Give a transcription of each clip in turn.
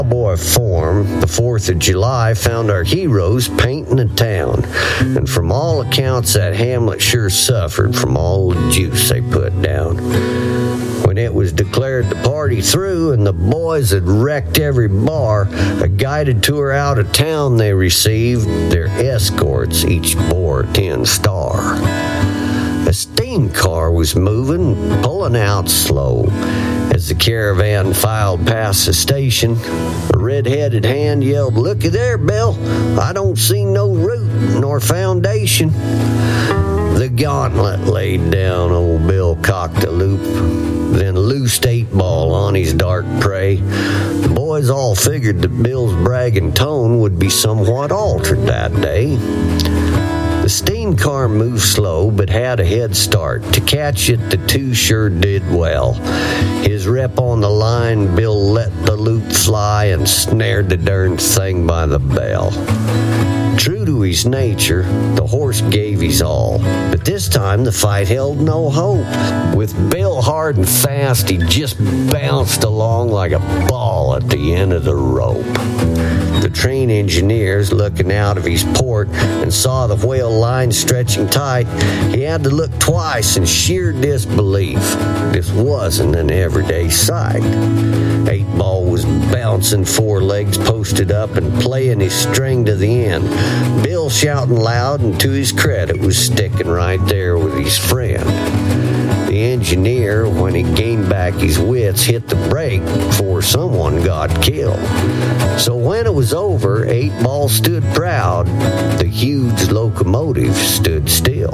cowboy form, the 4th of July found our heroes painting the town. And from all accounts, that hamlet sure suffered from all the juice they put down. When it was declared the party through and the boys had wrecked every bar, a guided tour out of town they received. Their escorts each bore a 10-star. A steam car was moving, pulling out slow. As the caravan filed past the station, a red-headed hand yelled, "Looky there, Bill, I don't see no root nor foundation." The gauntlet laid down, old Bill cocked a loop, then loosed 8-Ball on his dark prey. The boys all figured that Bill's bragging tone would be somewhat altered that day. The steam car moved slow, but had a head start. To catch it, the two sure did well. His rep on the line, Bill let the loop fly and snared the darn thing by the bell. True to his nature, the horse gave his all, but this time the fight held no hope. With Bill hard and fast, he just bounced along like a ball at the end of the rope. The train engineers, looking out of his port and saw the whale line stretching tight, he had to look twice in sheer disbelief. This wasn't an everyday sight. 8-Ball was bouncing, 4 legs posted up and playing his string to the end. Bill shouting loud, and to his credit was sticking right there with his friend. The engineer, when he gained back his wits, hit the brake before someone got killed. So when it was over, 8-Ball stood proud. The huge locomotive stood still.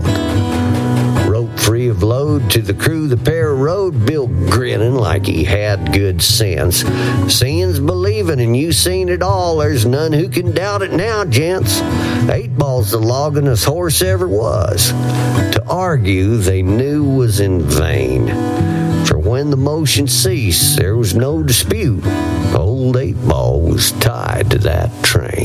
Rope free of load to the crew the pair rode, Bill grinning like he had good sense. Seeing's believing, and you seen it all. There's none who can doubt it now, gents. 8-Ball's the longest horse ever was. To argue, they knew was in vain. For when the motion ceased, there was no dispute. Old 8-Ball was tied to that train.